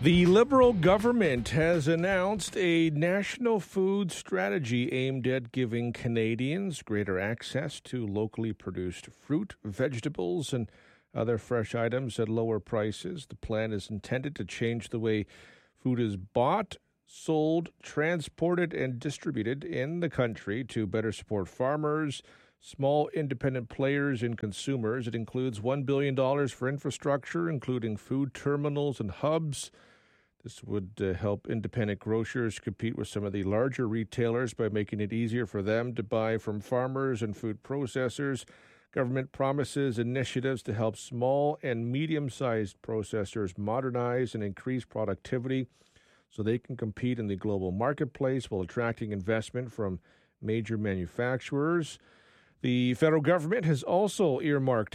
The Liberal government has announced a national food strategy aimed at giving Canadians greater access to locally produced fruit, vegetables, and other fresh items at lower prices. The plan is intended to change the way food is bought, sold, transported, and distributed in the country to better support farmers, small independent players, and consumers. It includes $1 billion for infrastructure, including food terminals and hubs. This would help independent grocers compete with some of the larger retailers by making it easier for them to buy from farmers and food processors. Government promises initiatives to help small and medium-sized processors modernize and increase productivity so they can compete in the global marketplace while attracting investment from major manufacturers. The federal government has also earmarked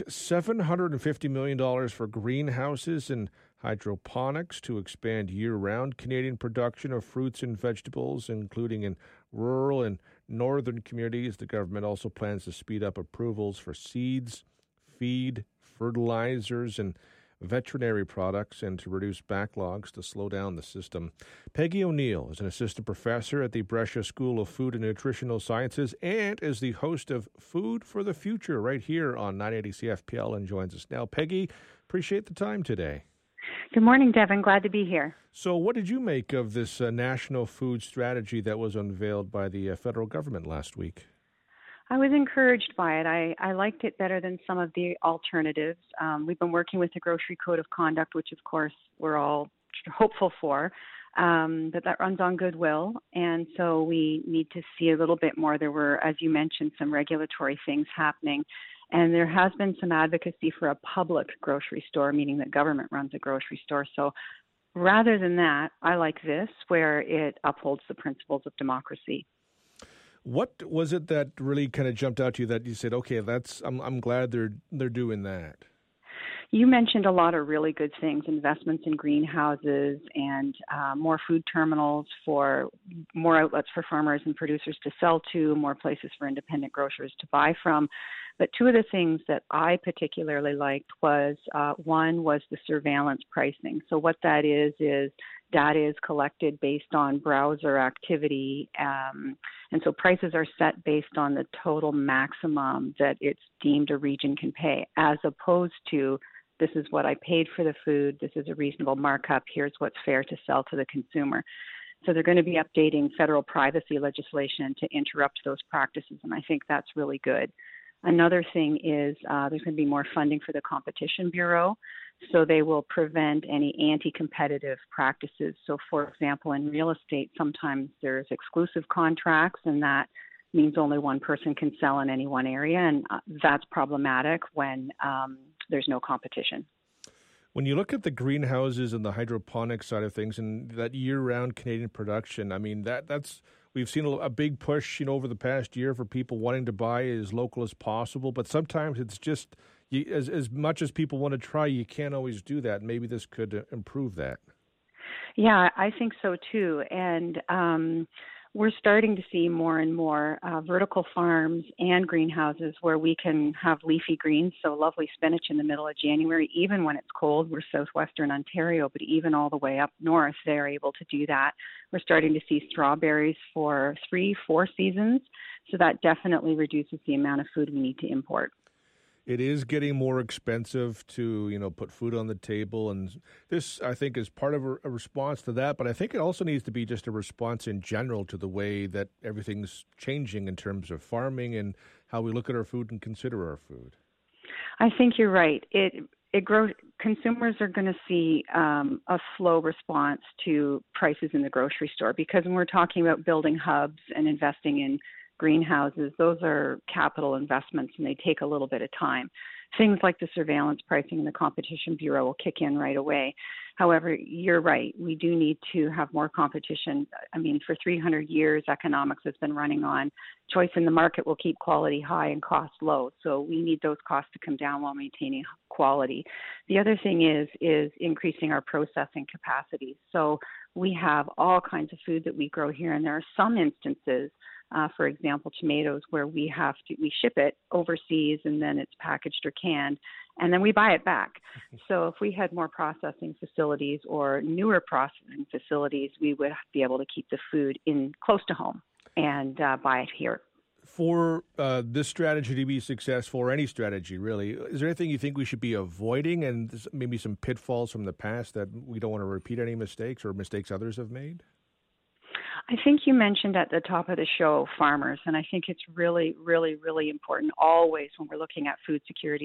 $750 million for greenhouses and hydroponics to expand year-round Canadian production of fruits and vegetables, including in rural and northern communities. The government also plans to speed up approvals for seeds, feed, fertilizers, and veterinary products, and to reduce backlogs to slow down the system. Peggy O'Neill is an assistant professor at the Brescia School of Food and Nutritional Sciences and is the host of Food for the Future right here on 980 CFPL and joins us now. Peggy, appreciate the time today. Good morning, Devin. Glad to be here. So what did you make of this national food strategy that was unveiled by the federal government last week? I was encouraged by it. I liked it better than some of the alternatives. We've been working with the Grocery Code of Conduct, which, of course, we're all hopeful for, but that runs on goodwill. And so we need to see a little bit more. There were, as you mentioned, some regulatory things happening. And there has been some advocacy for a public grocery store, meaning that government runs a grocery store. So rather than that, I like this, where it upholds the principles of democracy. What was it that really kind of jumped out to you that you said, okay, I'm glad they're doing that? You mentioned a lot of really good things, investments in greenhouses and more food terminals for more outlets for farmers and producers to sell to, more places for independent grocers to buy from. But two of the things that I particularly liked was one was the surveillance pricing. So what that is data is collected based on browser activity. And so prices are set based on the total maximum that it's deemed a region can pay, as opposed to this is what I paid for the food, this is a reasonable markup, here's what's fair to sell to the consumer. So they're going to be updating federal privacy legislation to interrupt those practices, and I think that's really good. Another thing is there's going to be more funding for the Competition Bureau, so they will prevent any anti-competitive practices. So, for example, in real estate, sometimes there's exclusive contracts, and that means only one person can sell in any one area, and that's problematic when there's no competition. When you look at the greenhouses and the hydroponic side of things and that year-round Canadian production, I mean, that's we've seen a big push, over the past year for people wanting to buy as local as possible. But sometimes it's just as much as people want to try, you can't always do that. Maybe this could improve that. Yeah, I think so too. And we're starting to see more and more vertical farms and greenhouses where we can have leafy greens, so lovely spinach in the middle of January, even when it's cold. We're southwestern Ontario, but even all the way up north, they're able to do that. We're starting to see strawberries for 3-4 seasons, so that definitely reduces the amount of food we need to import. It is getting more expensive to, put food on the table. And this, I think, is part of a response to that. But I think it also needs to be just a response in general to the way that everything's changing in terms of farming and how we look at our food and consider our food. I think you're right. It grows. Consumers are going to see a slow response to prices in the grocery store, because when we're talking about building hubs and investing in greenhouses, those are capital investments and they take a little bit of time. Things like the surveillance pricing and the Competition Bureau will kick in right away. However, you're right. We do need to have more competition. I mean, for 300 years, economics has been running on choice in the market will keep quality high and cost low. So we need those costs to come down while maintaining quality. The other thing is increasing our processing capacity. So we have all kinds of food that we grow here, and there are some instances for example, tomatoes, where we ship it overseas and then it's packaged or canned. and then we buy it back. So if we had more processing facilities or newer processing facilities, we would be able to keep the food in close to home and buy it here. For this strategy to be successful, or any strategy really, is there anything you think we should be avoiding, and maybe some pitfalls from the past that we don't want to repeat any mistakes or mistakes others have made? I think you mentioned at the top of the show farmers, and I think it's really, really, really important always when we're looking at food security